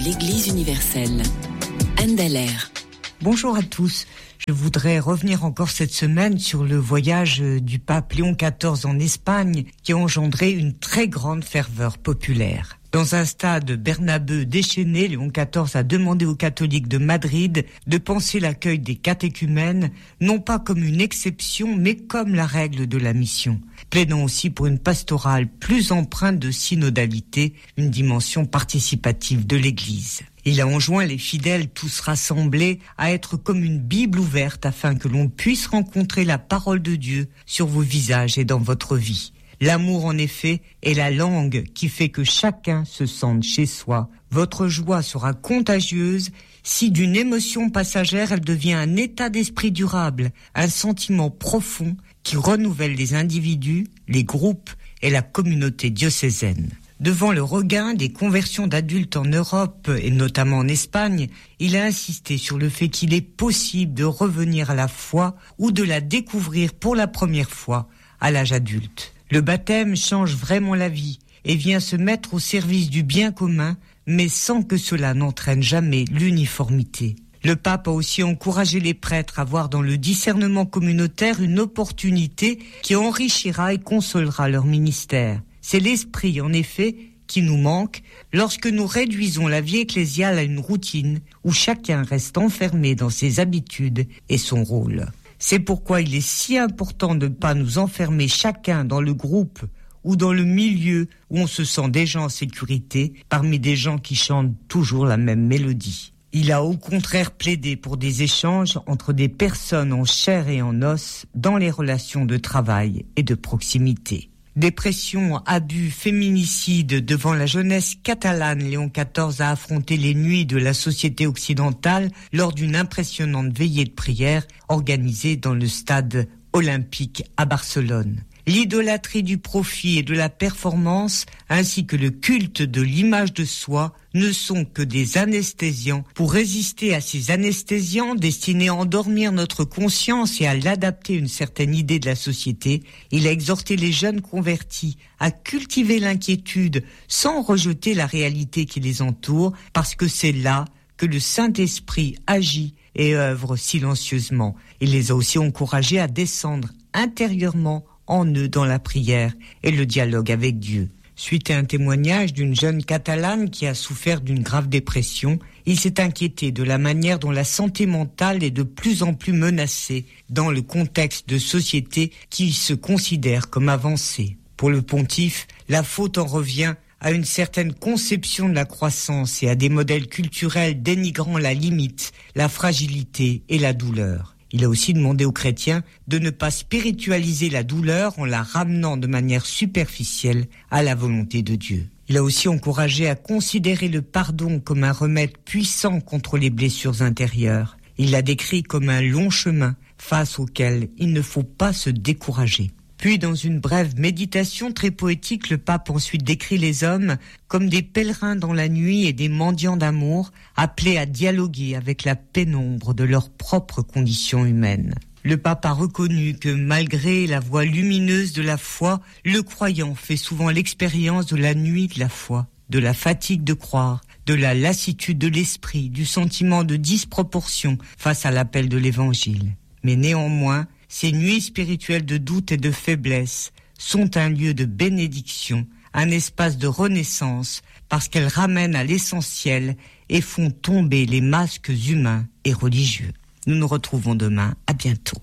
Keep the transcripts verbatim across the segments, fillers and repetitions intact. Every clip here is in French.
l'Église universelle. Anne Dallaire. Bonjour à tous. Je voudrais revenir encore cette semaine sur le voyage du pape Léon quatorze en Espagne qui a engendré une très grande ferveur populaire. Dans un stade Bernabeu déchaîné, Léon quatorze a demandé aux catholiques de Madrid de penser l'accueil des catéchumènes non pas comme une exception mais comme la règle de la mission, plaidant aussi pour une pastorale plus empreinte de synodalité, une dimension participative de l'Église. Il a enjoint les fidèles tous rassemblés à être comme une Bible ouverte afin que l'on puisse rencontrer la parole de Dieu sur vos visages et dans votre vie. L'amour, en effet, est la langue qui fait que chacun se sente chez soi. Votre joie sera contagieuse si d'une émotion passagère elle devient un état d'esprit durable, un sentiment profond qui renouvelle les individus, les groupes et la communauté diocésaine. Devant le regain des conversions d'adultes en Europe et notamment en Espagne, il a insisté sur le fait qu'il est possible de revenir à la foi ou de la découvrir pour la première fois à l'âge adulte. Le baptême change vraiment la vie et vient se mettre au service du bien commun, mais sans que cela n'entraîne jamais l'uniformité. Le pape a aussi encouragé les prêtres à voir dans le discernement communautaire une opportunité qui enrichira et consolera leur ministère. C'est l'esprit, en effet, qui nous manque lorsque nous réduisons la vie ecclésiale à une routine où chacun reste enfermé dans ses habitudes et son rôle. C'est pourquoi il est si important de ne pas nous enfermer chacun dans le groupe ou dans le milieu où on se sent déjà en sécurité parmi des gens qui chantent toujours la même mélodie. Il a au contraire plaidé pour des échanges entre des personnes en chair et en os dans les relations de travail et de proximité. Dépression, abus, féminicide, devant la jeunesse catalane, Léon quatorze a affronté les nuits de la société occidentale lors d'une impressionnante veillée de prière organisée dans le stade olympique à Barcelone. L'idolâtrie du profit et de la performance, ainsi que le culte de l'image de soi, ne sont que des anesthésiants. Pour résister à ces anesthésiants destinés à endormir notre conscience et à l'adapter à une certaine idée de la société, il a exhorté les jeunes convertis à cultiver l'inquiétude sans rejeter la réalité qui les entoure, parce que c'est là que le Saint-Esprit agit et œuvre silencieusement. Il les a aussi encouragés à descendre intérieurement en eux dans la prière et le dialogue avec Dieu. Suite à un témoignage d'une jeune Catalane qui a souffert d'une grave dépression, il s'est inquiété de la manière dont la santé mentale est de plus en plus menacée dans le contexte de société qui se considère comme avancée. Pour le pontife, la faute en revient à une certaine conception de la croissance et à des modèles culturels dénigrant la limite, la fragilité et la douleur. Il a aussi demandé aux chrétiens de ne pas spiritualiser la douleur en la ramenant de manière superficielle à la volonté de Dieu. Il a aussi encouragé à considérer le pardon comme un remède puissant contre les blessures intérieures. Il l'a décrit comme un long chemin face auquel il ne faut pas se décourager. Puis, dans une brève méditation très poétique, le pape ensuite décrit les hommes comme des pèlerins dans la nuit et des mendiants d'amour, appelés à dialoguer avec la pénombre de leurs propres conditions humaines. Le pape a reconnu que malgré la voie lumineuse de la foi, le croyant fait souvent l'expérience de la nuit de la foi, de la fatigue de croire, de la lassitude de l'esprit, du sentiment de disproportion face à l'appel de l'Évangile. Mais néanmoins, ces nuits spirituelles de doute et de faiblesse sont un lieu de bénédiction, un espace de renaissance, parce qu'elles ramènent à l'essentiel et font tomber les masques humains et religieux. Nous nous retrouvons demain. À bientôt.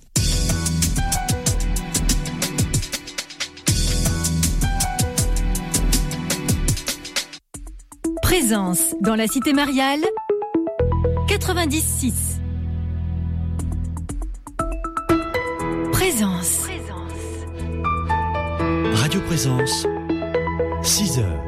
Présence dans la Cité Mariale, quatre-vingt-dix six. Présence. Radio Présence, six heures.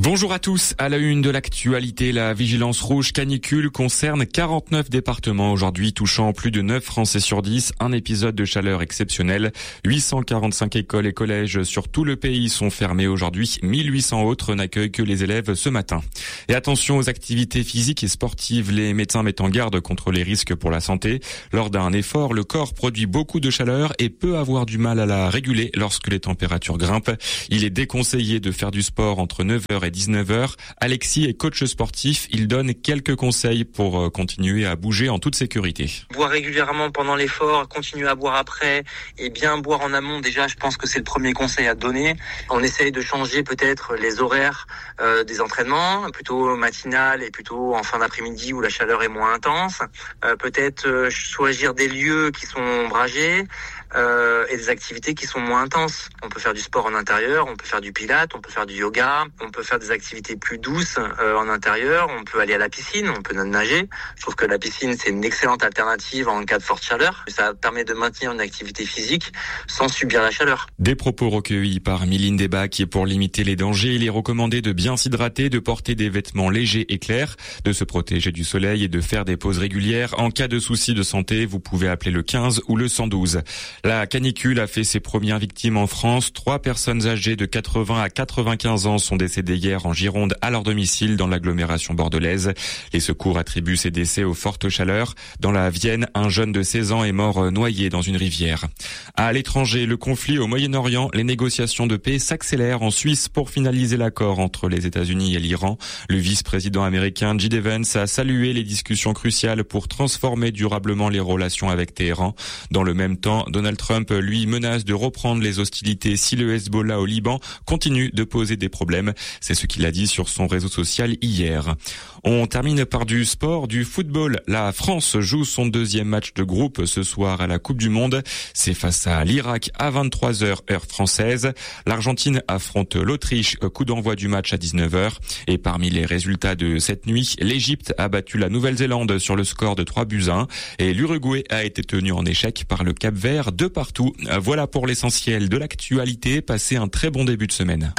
Bonjour à tous. À la une de l'actualité, la vigilance rouge canicule concerne quarante-neuf départements aujourd'hui, touchant plus de neuf Français sur dix. Un épisode de chaleur exceptionnel. huit cent quarante-cinq écoles et collèges sur tout le pays sont fermés aujourd'hui. mille huit cents autres n'accueillent que les élèves ce matin. Et attention aux activités physiques et sportives. Les médecins mettent en garde contre les risques pour la santé. Lors d'un effort, le corps produit beaucoup de chaleur et peut avoir du mal à la réguler lorsque les températures grimpent. Il est déconseillé de faire du sport entre neuf heures et dix-neuf heures. Alexis est coach sportif. Il donne quelques conseils pour continuer à bouger en toute sécurité. Boire régulièrement pendant l'effort, continuer à boire après et bien boire en amont. Déjà, je pense que c'est le premier conseil à donner. On essaye de changer peut-être les horaires euh, des entraînements, plutôt matinal et plutôt en fin d'après-midi où la chaleur est moins intense. Euh, peut-être euh, choisir des lieux qui sont ombragés. Euh, et des activités qui sont moins intenses. On peut faire du sport en intérieur, on peut faire du pilates, on peut faire du yoga, on peut faire des activités plus douces euh, en intérieur, on peut aller à la piscine, on peut nager. Je trouve que la piscine, c'est une excellente alternative en cas de forte chaleur. Ça permet de maintenir une activité physique sans subir la chaleur. Des propos recueillis par Mylène Débat qui est pour limiter les dangers, il est recommandé de bien s'hydrater, de porter des vêtements légers et clairs, de se protéger du soleil et de faire des pauses régulières. En cas de soucis de santé, vous pouvez appeler le quinze ou le cent douze. La canicule a fait ses premières victimes en France. Trois personnes âgées de quatre-vingts à quatre-vingt-quinze ans sont décédées hier en Gironde à leur domicile dans l'agglomération bordelaise. Les secours attribuent ces décès aux fortes chaleurs. Dans la Vienne, un jeune de seize ans est mort noyé dans une rivière. À l'étranger, le conflit au Moyen-Orient, les négociations de paix s'accélèrent en Suisse pour finaliser l'accord entre les États-Unis et l'Iran. Le vice-président américain J D Vance a salué les discussions cruciales pour transformer durablement les relations avec Téhéran. Dans le même temps, Donald Trump lui menace de reprendre les hostilités si le Hezbollah au Liban continue de poser des problèmes. C'est ce qu'il a dit sur son réseau social hier. On termine par du sport, du football. La France joue son deuxième match de groupe ce soir à la Coupe du Monde. C'est face à l'Irak à vingt-trois heures heure française. L'Argentine affronte l'Autriche, coup d'envoi du match à dix-neuf heures. Et parmi les résultats de cette nuit, l'Égypte a battu la Nouvelle-Zélande sur le score de trois buts à un et l'Uruguay a été tenu en échec par le Cap-Vert de partout. Voilà pour l'essentiel de l'actualité. Passez un très bon début de semaine.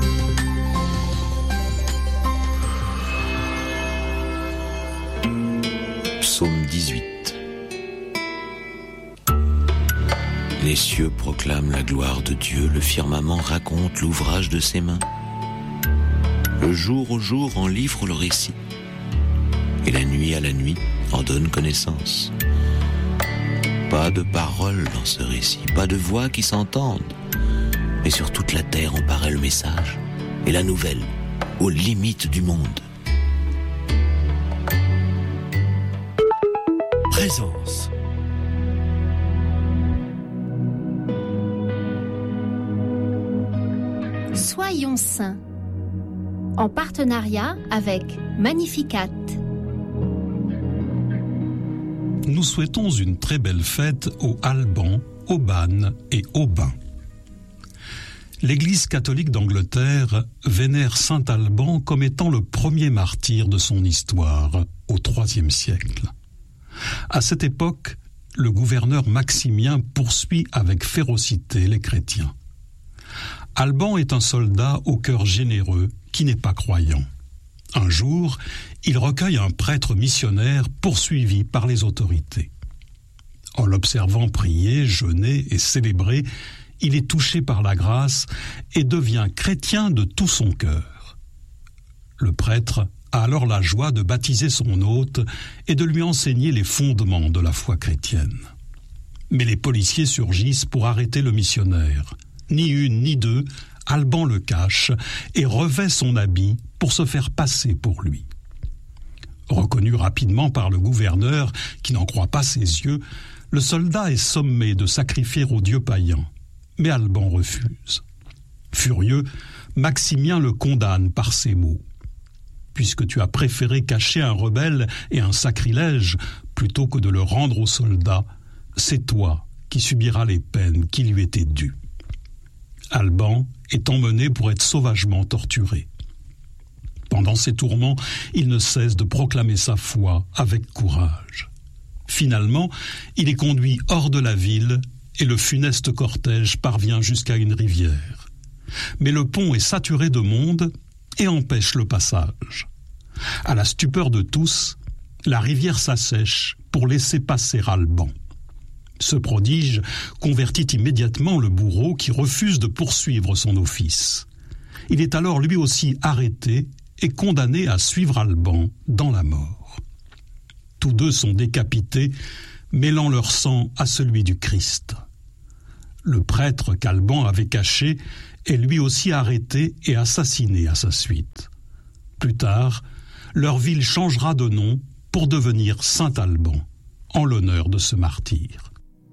Psaume dix-huit. Les cieux proclament la gloire de Dieu, le firmament raconte l'ouvrage de ses mains. Le jour au jour en livre le récit, et la nuit à la nuit en donne connaissance. Pas de paroles dans ce récit, pas de voix qui s'entendent, mais sur toute la terre en paraît le message et la nouvelle aux limites du monde. Présence. Soyons saints. En partenariat avec Magnificat. Nous souhaitons une très belle fête aux Albans, aux Bannes et aux Bains. L'Église catholique d'Angleterre vénère saint Alban comme étant le premier martyr de son histoire, au troisième siècle. À cette époque, le gouverneur Maximien poursuit avec férocité les chrétiens. Alban est un soldat au cœur généreux qui n'est pas croyant. Un jour, il recueille un prêtre missionnaire poursuivi par les autorités. En l'observant prier, jeûner et célébrer, il est touché par la grâce et devient chrétien de tout son cœur. Le prêtre a alors la joie de baptiser son hôte et de lui enseigner les fondements de la foi chrétienne. Mais les policiers surgissent pour arrêter le missionnaire. Ni une ni deux, Alban le cache et revêt son habit pour se faire passer pour lui. Reconnu rapidement par le gouverneur, qui n'en croit pas ses yeux, le soldat est sommé de sacrifier au dieu païen. Mais Alban refuse. Furieux, Maximien le condamne par ces mots. « Puisque tu as préféré cacher un rebelle et un sacrilège plutôt que de le rendre au soldat, c'est toi qui subiras les peines qui lui étaient dues. » Alban est emmené pour être sauvagement torturé. Pendant ces tourments, il ne cesse de proclamer sa foi avec courage. Finalement, il est conduit hors de la ville et le funeste cortège parvient jusqu'à une rivière. Mais le pont est saturé de monde et empêche le passage. À la stupeur de tous, la rivière s'assèche pour laisser passer Alban. Ce prodige convertit immédiatement le bourreau qui refuse de poursuivre son office. Il est alors lui aussi arrêté et condamné à suivre Alban dans la mort. Tous deux sont décapités, mêlant leur sang à celui du Christ. Le prêtre qu'Alban avait caché est lui aussi arrêté et assassiné à sa suite. Plus tard, leur ville changera de nom pour devenir Saint-Alban, en l'honneur de ce martyr.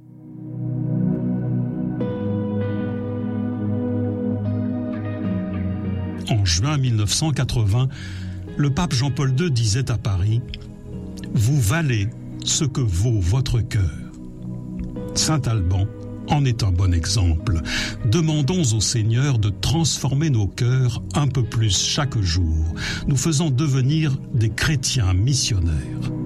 En juin mille neuf cent quatre-vingts, le pape Jean-Paul deux disait à Paris « Vous valez ce que vaut votre cœur ». Saint-Alban en est un bon exemple. Demandons au Seigneur de transformer nos cœurs un peu plus chaque jour, nous faisant devenir des chrétiens missionnaires.